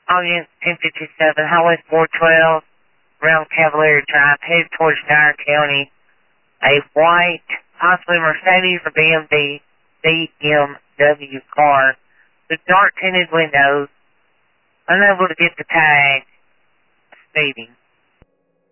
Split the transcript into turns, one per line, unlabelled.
August 1057, Highway 412, around Cavalier Drive, headed towards Dyer County. A white, possibly Mercedes or BMW car with dark tinted windows, unable to get the tag, speeding.